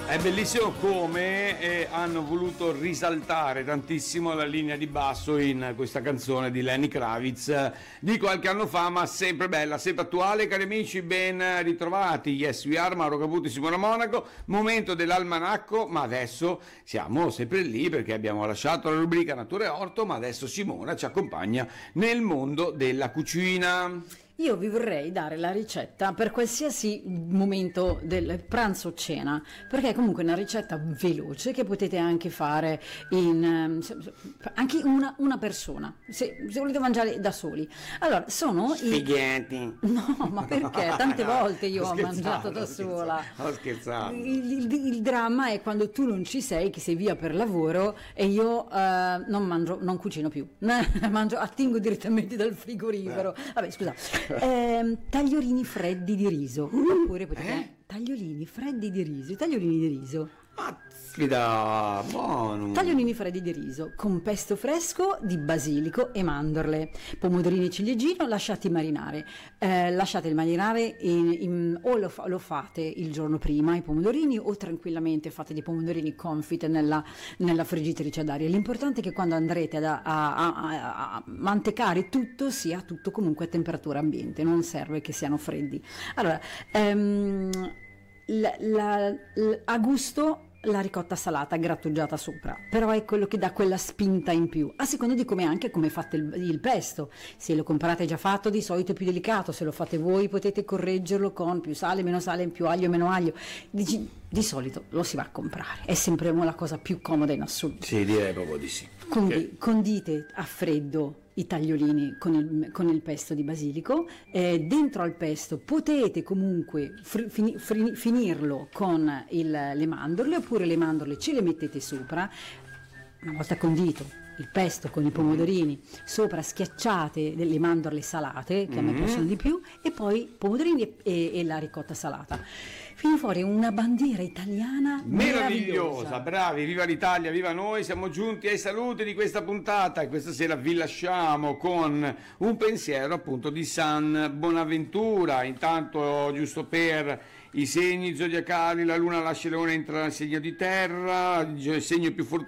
È bellissimo come hanno voluto risaltare tantissimo la linea di basso in questa canzone di Lenny Kravitz di qualche anno fa, ma sempre bella, sempre attuale. Cari amici, ben ritrovati. Yes, we are, Mauro Caputi, Simona Monaco. Momento dell'almanacco, ma adesso siamo sempre lì perché abbiamo lasciato la rubrica Natura e Orto, ma adesso Simona ci accompagna nel mondo della cucina. Io vi vorrei dare la ricetta per qualsiasi momento del pranzo o cena, perché è comunque una ricetta veloce che potete anche fare in anche una persona, se volete mangiare da soli. Allora, sono spaghetti. No, ma perché? Tante volte io ho mangiato da sola. Ho scherzato. Il dramma è quando tu non ci sei, che sei via per lavoro e io non cucino più. Attingo direttamente dal frigorifero. Vabbè, scusa. Tagliolini freddi di riso, oppure potete tagliolini freddi di riso, Buono. Tagliolini freddi di riso con pesto fresco di basilico e mandorle, pomodorini e ciliegino lasciati marinare. Lasciate marinare o lo fate il giorno prima i pomodorini, o tranquillamente fate dei pomodorini confit nella friggitrice ad aria. L'importante è che quando andrete a mantecare tutto sia tutto comunque a temperatura ambiente, non serve che siano freddi. Allora, a gusto la ricotta salata grattugiata sopra, però è quello che dà quella spinta in più, a seconda di come fate il pesto. Se lo comprate già fatto di solito è più delicato, se lo fate voi potete correggerlo con più sale, più aglio, meno aglio. Di solito lo si va a comprare, è sempre la cosa più comoda in assoluto. Sì, direi proprio di sì. Condite a freddo i tagliolini con il pesto di basilico. Dentro al pesto potete comunque finirlo con le mandorle, oppure le mandorle ce le mettete sopra. Una volta condito il pesto con i pomodorini, sopra schiacciate delle mandorle salate che a me piacciono di più, e poi pomodorini e la ricotta salata. Viene fuori una bandiera italiana meravigliosa. Bravi, viva l'Italia, viva noi. Siamo giunti ai saluti di questa puntata e questa sera vi lasciamo con un pensiero appunto di San Bonaventura. Intanto, giusto per i segni zodiacali, la luna lascia il leone, entra nel segno di terra, il segno più fortunato